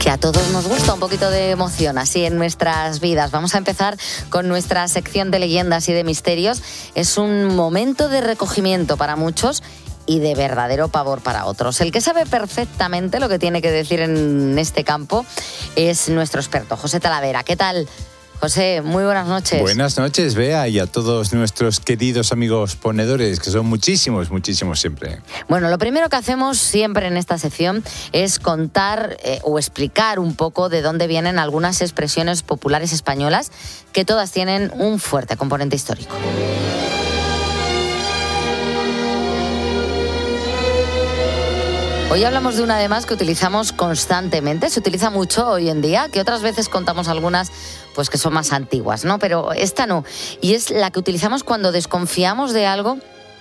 Que a todos nos gusta un poquito de emoción así en nuestras vidas. Vamos a empezar con nuestra sección de leyendas y de misterios. Es un momento de recogimiento para muchos y de verdadero pavor para otros. El que sabe perfectamente lo que tiene que decir en este campo es nuestro experto, José Talavera. ¿Qué tal, José? Muy buenas noches. Buenas noches, Bea, y a todos nuestros queridos amigos ponedores, que son muchísimos siempre. Bueno, lo primero que hacemos siempre en esta sección es contar o explicar un poco de dónde vienen algunas expresiones populares españolas que todas tienen un fuerte componente histórico. Hoy hablamos de una además que utilizamos constantemente, se utiliza mucho hoy en día, que otras veces contamos algunas pues que son más antiguas, ¿no? Pero esta no, y es la que utilizamos cuando desconfiamos de algo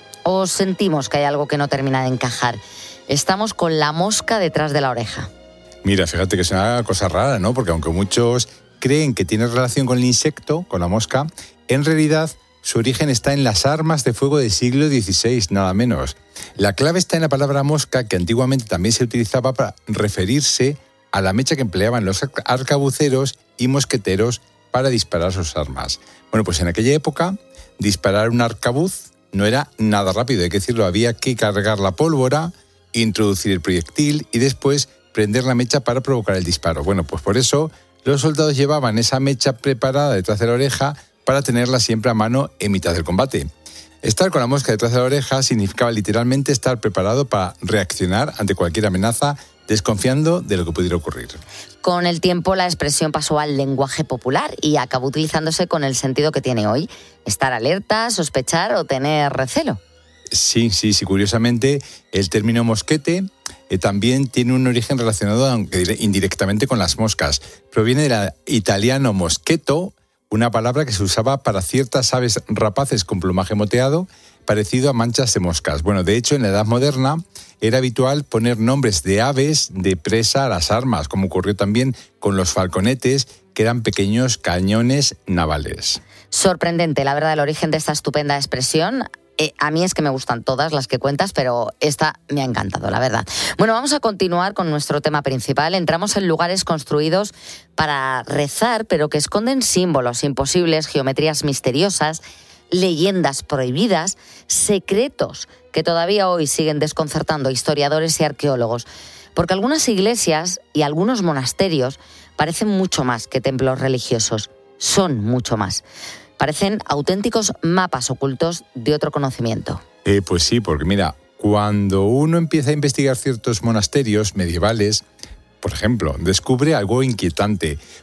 o sentimos que hay algo que no termina de encajar. Estamos con la mosca detrás de la oreja. Mira, fíjate que es una cosa rara, ¿no? Porque aunque muchos creen que tiene relación con el insecto, con la mosca, en realidad su origen está en las armas de fuego del siglo XVI, nada menos. La clave está en la palabra mosca, que antiguamente también se utilizaba para referirse a la mecha que empleaban los arcabuceros y mosqueteros para disparar sus armas. Bueno, pues en aquella época, disparar un arcabuz no era nada rápido, hay que decirlo, había que cargar la pólvora, introducir el proyectil y después prender la mecha para provocar el disparo. Bueno, pues por eso los soldados llevaban esa mecha preparada detrás de la oreja para tenerla siempre a mano en mitad del combate. Estar con la mosca detrás de la oreja significaba literalmente estar preparado para reaccionar ante cualquier amenaza, desconfiando de lo que pudiera ocurrir. Con el tiempo la expresión pasó al lenguaje popular y acabó utilizándose con el sentido que tiene hoy: estar alerta, sospechar o tener recelo. Sí, curiosamente el término mosquete también tiene un origen relacionado, aunque indirectamente, con las moscas. Proviene del italiano moschetto, una palabra que se usaba para ciertas aves rapaces con plumaje moteado, parecido a manchas de moscas. Bueno, de hecho, en la Edad Moderna era habitual poner nombres de aves de presa a las armas, como ocurrió también con los falconetes, que eran pequeños cañones navales. Sorprendente, la verdad, el origen de esta estupenda expresión. A mí es que me gustan todas las que cuentas, pero esta me ha encantado, la verdad. Bueno, vamos a continuar con nuestro tema principal. Entramos en lugares construidos para rezar, pero que esconden símbolos imposibles, geometrías misteriosas, leyendas prohibidas, secretos que todavía hoy siguen desconcertando a historiadores y arqueólogos. Porque algunas iglesias y algunos monasterios parecen mucho más que templos religiosos. Son mucho más. Parecen auténticos mapas ocultos de otro conocimiento. Pues sí, porque mira, cuando uno empieza a investigar ciertos monasterios medievales, por ejemplo, descubre algo inquietante,